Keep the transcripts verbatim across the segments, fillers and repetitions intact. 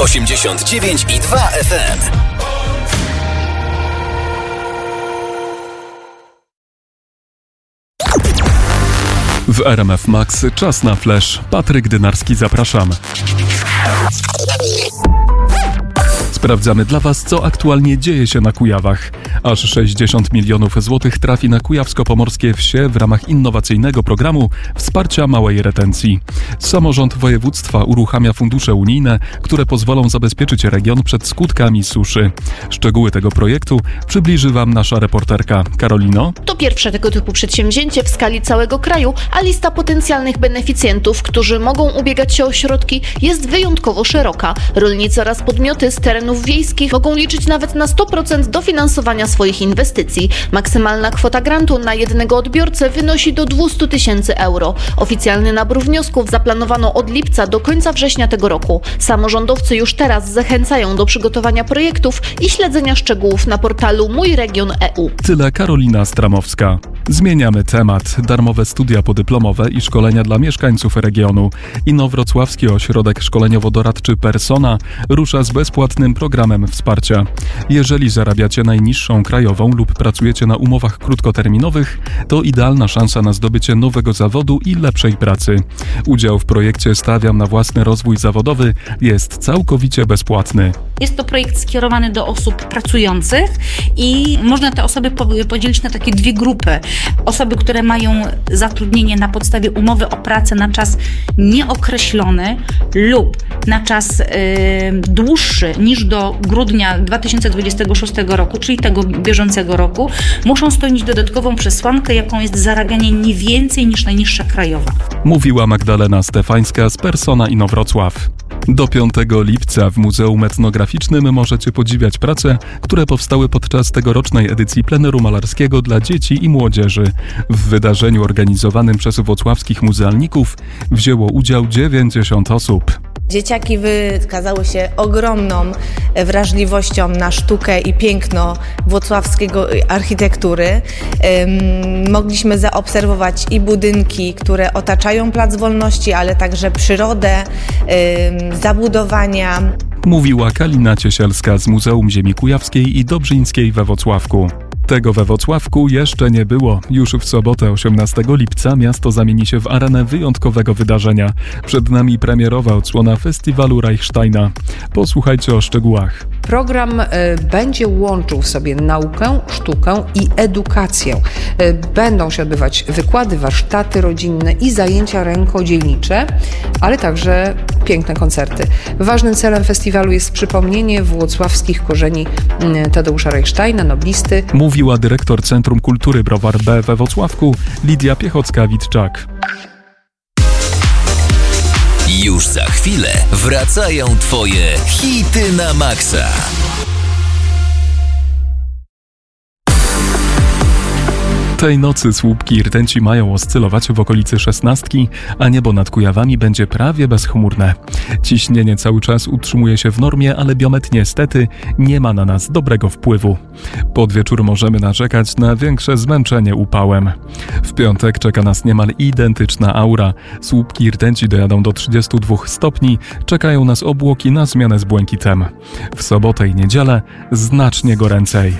osiemdziesiąt dziewięć i dwa F M. W R M F Max czas na flash. Patryk Dynarski, zapraszam. Sprawdzamy dla Was, co aktualnie dzieje się na Kujawach. Aż sześćdziesiąt milionów złotych trafi na kujawsko-pomorskie wsie w ramach innowacyjnego programu wsparcia małej retencji. Samorząd województwa uruchamia fundusze unijne, które pozwolą zabezpieczyć region przed skutkami suszy. Szczegóły tego projektu przybliży Wam nasza reporterka. Karolino? To pierwsze tego typu przedsięwzięcie w skali całego kraju, a lista potencjalnych beneficjentów, którzy mogą ubiegać się o środki, jest wyjątkowo szeroka. Rolnicy oraz podmioty z terenów wiejskich mogą liczyć nawet na sto procent dofinansowania swoich inwestycji. Maksymalna kwota grantu na jednego odbiorcę wynosi do dwieście tysięcy euro. Oficjalny nabór wniosków zaplanowano od lipca do końca września tego roku. Samorządowcy już teraz zachęcają do przygotowania projektów i śledzenia szczegółów na portalu Mój Region kropka e u. Tyle Karolina Stramowska. Zmieniamy temat. Darmowe studia podyplomowe i szkolenia dla mieszkańców regionu. Inowrocławski Ośrodek Szkoleniowo-Doradczy Persona rusza z bezpłatnym programem wsparcia. Jeżeli zarabiacie najniższą krajową lub pracujecie na umowach krótkoterminowych, to idealna szansa na zdobycie nowego zawodu i lepszej pracy. Udział w projekcie Stawiam na własny rozwój zawodowy jest całkowicie bezpłatny. Jest to projekt skierowany do osób pracujących i można te osoby podzielić na takie dwie grupy. Osoby, które mają zatrudnienie na podstawie umowy o pracę na czas nieokreślony lub na czas y, dłuższy niż do grudnia dwa tysiące dwudziestego szóstego roku, czyli tego bieżącego roku, muszą spełnić dodatkową przesłankę, jaką jest zarabianie nie więcej niż najniższa krajowa. Mówiła Magdalena Stefańska z Persona Inowrocław. Do piątego lipca w Muzeum Etnograficznym możecie podziwiać prace, które powstały podczas tegorocznej edycji pleneru malarskiego dla dzieci i młodzieży. W wydarzeniu organizowanym przez włocławskich muzealników wzięło udział dziewięćdziesiąt osób. Dzieciaki wykazały się ogromną wrażliwością na sztukę i piękno włocławskiego architektury. Mogliśmy zaobserwować i budynki, które otaczają Plac Wolności, ale także przyrodę, zabudowania. Mówiła Kalina Ciesielska z Muzeum Ziemi Kujawskiej i Dobrzyńskiej we Włocławku. Tego we Włocławku jeszcze nie było. Już w sobotę osiemnastego lipca miasto zamieni się w arenę wyjątkowego wydarzenia. Przed nami premierowa odsłona festiwalu Reichsteina. Posłuchajcie o szczegółach. Program y, będzie łączył w sobie naukę, sztukę i edukację. Y, będą się odbywać wykłady, warsztaty rodzinne i zajęcia rękodzielnicze, ale także piękne koncerty. Ważnym celem festiwalu jest przypomnienie włocławskich korzeni y, Tadeusza Reichsteina, noblisty. Mówiła dyrektor Centrum Kultury Browar B we Włocławku Lidia Piechocka-Witczak. Już za chwilę wracają Twoje hity na maksa. Tej nocy słupki rtęci mają oscylować w okolicy szesnastki, a niebo nad Kujawami będzie prawie bezchmurne. Ciśnienie cały czas utrzymuje się w normie, ale biometr niestety nie ma na nas dobrego wpływu. Pod wieczór możemy narzekać na większe zmęczenie upałem. W piątek czeka nas niemal identyczna aura. Słupki rtęci dojadą do trzydziestu dwóch stopni, czekają nas obłoki na zmianę z błękitem. W sobotę i niedzielę znacznie goręcej.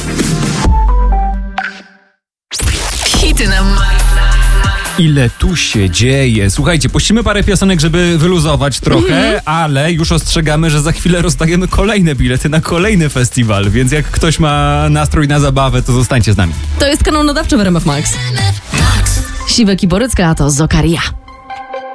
Hity na Ile tu się dzieje? Słuchajcie, puścimy parę piosenek, żeby wyluzować trochę, mm-hmm. ale już ostrzegamy, że za chwilę rozdajemy kolejne bilety na kolejny festiwal, więc jak ktoś ma nastrój na zabawę, to zostańcie z nami. To jest kanał nadawczy w R M F Max. Siwek i Borycka, a to Zokaria.